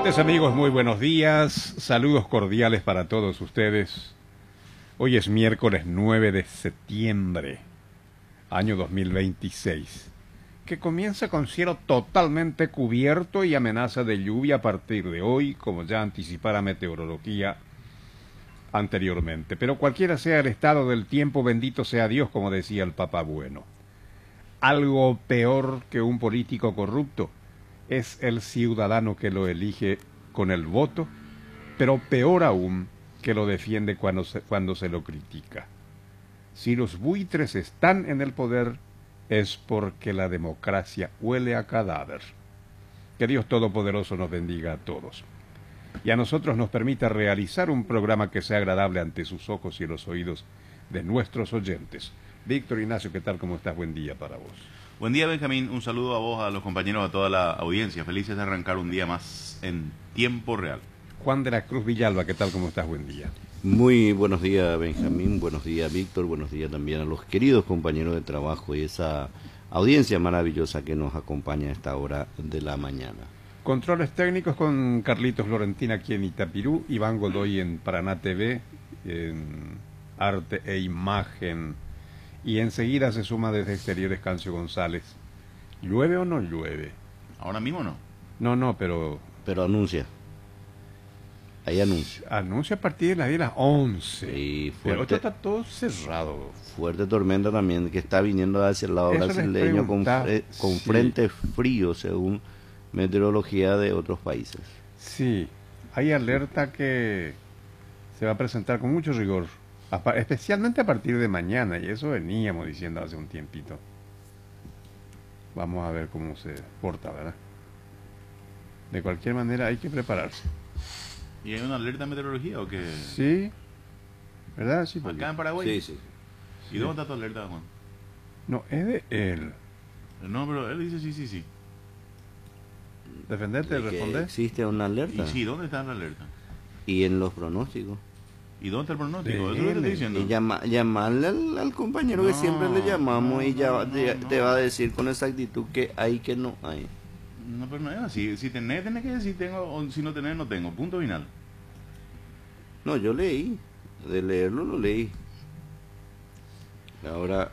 Amigas, amigos, muy buenos días. Saludos cordiales para todos ustedes. Hoy es miércoles 9 de septiembre, año 2026, que comienza con cielo totalmente cubierto y amenaza de lluvia a partir de hoy, como ya anticipara meteorología anteriormente. Pero cualquiera sea el estado del tiempo, bendito sea Dios, como decía el Papa Bueno. Algo peor que un político corrupto es el ciudadano que lo elige con el voto, pero peor aún que lo defiende cuando se lo critica. Si los buitres están en el poder, es porque la democracia huele a cadáver. Que Dios Todopoderoso nos bendiga a todos. Y a nosotros nos permita realizar un programa que sea agradable ante sus ojos y los oídos de nuestros oyentes. Víctor Ignacio, ¿qué tal? ¿Cómo estás? Buen día para vos. Buen día, Benjamín. Un saludo a vos, a los compañeros, a toda la audiencia. Felices de arrancar un día más en tiempo real. Juan de la Cruz Villalba, ¿qué tal? ¿Cómo estás? Buen día. Muy buenos días, Benjamín. Buenos días, Víctor. Buenos días también a los queridos compañeros de trabajo y esa audiencia maravillosa que nos acompaña a esta hora de la mañana. Controles técnicos con Carlitos Florentina aquí en Itapirú, Iván Godoy en Paraná TV, en Arte e Imagen. Y enseguida se suma desde Exteriores Cancio González. ¿Llueve o no llueve? ¿Ahora mismo no? No, pero anuncia. Ahí anuncia. Anuncia a partir de las 10 a las 11. Sí, pero esto fuerte, está todo cerrado. fuerte tormenta también que está viniendo hacia el lado Eso les brasileño con sí. frente frío según meteorología de otros países. Sí, hay alerta que se va a presentar con mucho rigor, especialmente a partir de mañana, y eso veníamos diciendo hace un tiempito. Vamos a ver cómo se porta, ¿verdad? De cualquier manera hay que prepararse. ¿Y hay una alerta de meteorología o qué? Sí, ¿verdad? Sí, ¿Acá en Paraguay? Sí. ¿Y dónde está tu alerta, Juan? No, es de él. No, pero él dice sí. Defenderte, De que responder. existe una alerta. ¿Y sí, dónde está la alerta? Y en los pronósticos. ¿Y dónde está el pronóstico? De Eso es lo que te estoy él. diciendo. Y llamarle al compañero que No, siempre le llamamos y ya no, te va a decir con exactitud que hay que no hay. No, pero no es así. Si tenés que decir tengo, o si no tenés, no tengo. Punto final. No, yo leí. De leerlo lo leí. Ahora,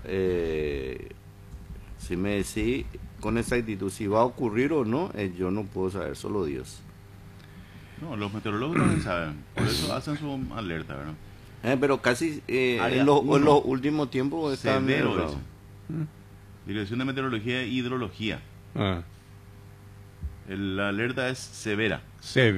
si me decís con exactitud si va a ocurrir o no, yo no puedo saber, solo Dios. No, los meteorólogos también saben. Por eso hacen su alerta, ¿verdad? Pero casi Área en los uno. últimos tiempos está Severo medio eso. Dirección de Meteorología e Hidrología. Ah, La alerta es severa.